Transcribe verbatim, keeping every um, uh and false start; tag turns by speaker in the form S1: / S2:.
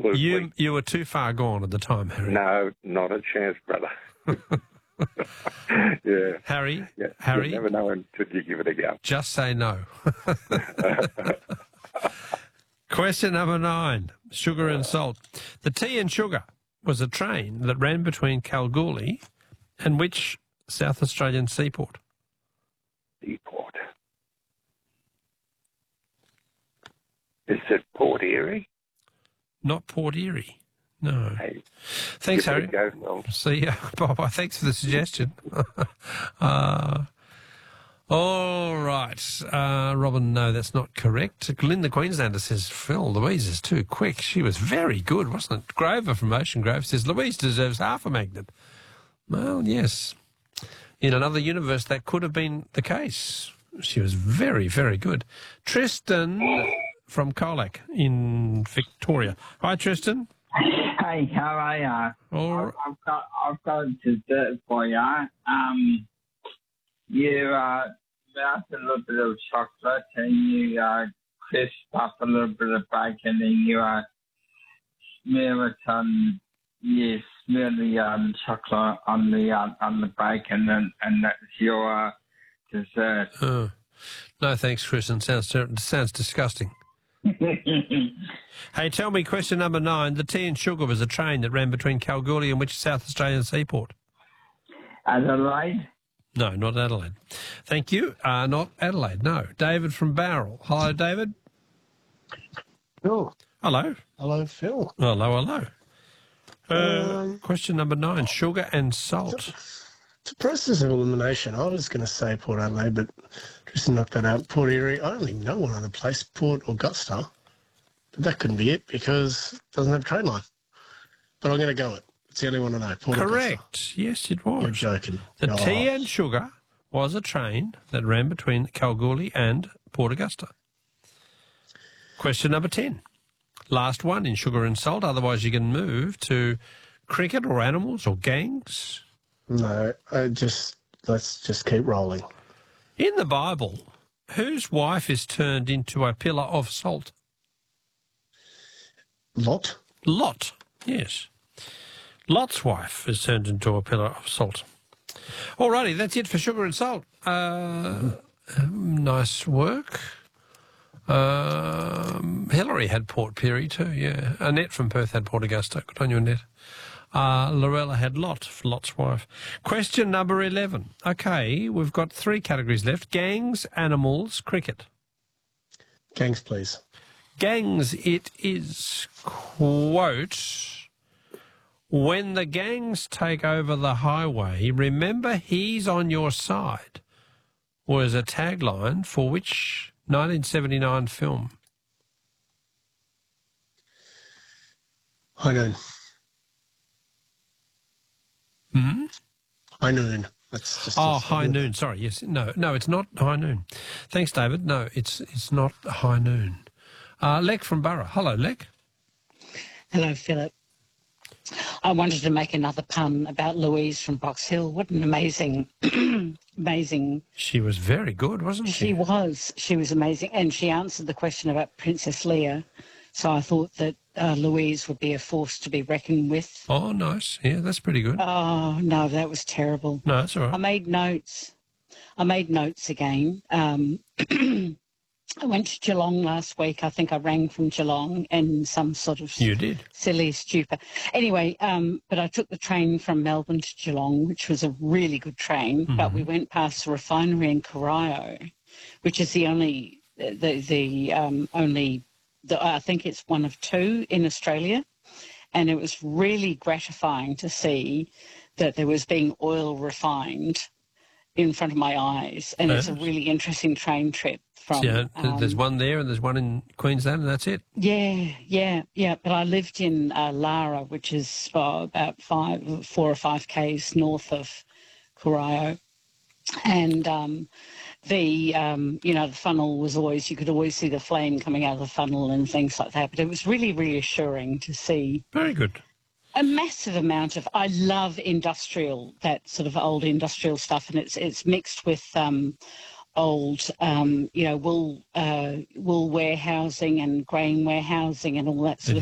S1: absolutely.
S2: You you were too far gone at the time, Harry.
S1: No, not a chance, brother. yeah.
S2: Harry,
S1: yeah.
S2: Harry.
S1: You never know until you give it a go.
S2: Just say no. Question number nine, sugar and salt. The Tea and Sugar was a train that ran between Kalgoorlie and which South Australian seaport?
S1: Seaport. Is it Port Erie?
S2: Not Port Erie. No.
S1: Hey,
S2: Thanks,
S1: give
S2: Harry.
S1: it a go, Phil.
S2: See ya. Bye-bye. Thanks for the suggestion. uh, all right. Uh, Robin, no, that's not correct. Linda Queenslander says, Phil, Louise is too quick. She was very good, wasn't it? Grover from Ocean Grove says, Louise deserves half a magnet. Well, yes. In another universe, that could have been the case. She was very, very good. Tristan from Colac in Victoria. Hi, Tristan.
S3: Hey, how are ya?
S2: All
S3: I've got, I've got a dessert for ya. Um, you uh, melt a little bit of chocolate and you uh, crisp up a little bit of bacon and you uh, smear it on, yeah, smear the um, chocolate on the uh, on the bacon and, and that's your uh, dessert.
S2: Oh. No, thanks, Tristan. Sounds ter- sounds disgusting. Hey, tell me, question number nine. The Tea and Sugar was a train that ran between Kalgoorlie and which South Australian seaport?
S3: Adelaide?
S2: No, not Adelaide. Thank you. Uh, not Adelaide, no. David from Bowral. Hello, David.
S4: Phil.
S2: Hello.
S4: Hello, Phil.
S2: Hello, hello. Uh,
S4: Um,
S2: question number nine, sugar and salt.
S4: It's a process of elimination. I was going to say Port Adelaide, but Tristan knocked that out. Port Erie. I only know one other place, Port Augusta. But that couldn't be it because it doesn't have a train line. But I'm going to go it. It's the only one I know. Port
S2: Correct.
S4: Augusta.
S2: Yes, it was.
S4: You're joking.
S2: The
S4: Oh.
S2: Tea and Sugar was a train that ran between Kalgoorlie and Port Augusta. Question number ten. Last one in sugar and salt. Otherwise, you can move to cricket or animals or gangs.
S4: No, I just let's just keep rolling.
S2: In the Bible, whose wife is turned into a pillar of salt?
S4: Lot?
S2: Lot, yes. Lot's wife is turned into a pillar of salt. Alrighty, that's it for sugar and salt. Uh, nice work. Um, Hillary had Port Pirie too, yeah. Annette from Perth had Port Augusta. Good on you, Annette. Uh, Lorella had Lot, for Lot's wife. Question number eleven. Okay, we've got three categories left. Gangs, animals, cricket.
S4: Gangs, please.
S2: Gangs, it is, quote, when the gangs take over the highway, remember he's on your side, was a tagline for which nineteen seventy-nine film?
S4: High Noon.
S2: Hmm?
S4: High Noon. That's just
S2: Oh, High Noon. Sorry, yes. No, no, it's not High Noon. Thanks, David. No, it's it's not High Noon. Uh, Lek from Borough. Hello, Lek.
S5: Hello, Philip. I wanted to make another pun about Louise from Box Hill. What an amazing, amazing...
S2: She was very good, wasn't she?
S5: She was. She was amazing. And she answered the question about Princess Leia. So I thought that uh, Louise would be a force to be reckoned with.
S2: Oh, nice. Yeah, that's pretty good.
S5: Oh, no, that was terrible.
S2: No, that's all right.
S5: I made notes. I made notes again. Um, I went to Geelong last week. I think I rang from Geelong in some sort of
S2: You did.
S5: silly, stupid. Anyway, um, but I took the train from Melbourne to Geelong, which was a really good train.
S2: Mm-hmm.
S5: But we went past the refinery in Corio, which is the only, the the um, only, the, I think it's one of two in Australia. And it was really gratifying to see that there was being oil refined in front of my eyes. And it's a really interesting train trip. From,
S2: yeah,
S5: um,
S2: there's one there and there's one in Queensland and that's it.
S5: Yeah, yeah, yeah. But I lived in uh, Lara, which is uh, about five, four or five k's north of Corio. And um, the, um, you know, the funnel was always, you could always see the flame coming out of the funnel and things like that. But it was really reassuring to see.
S2: Very good.
S5: A massive amount of, I love industrial, that sort of old industrial stuff. And it's, it's mixed with... Um, old, um, you know, wool, uh, wool warehousing and grain warehousing and all that sort of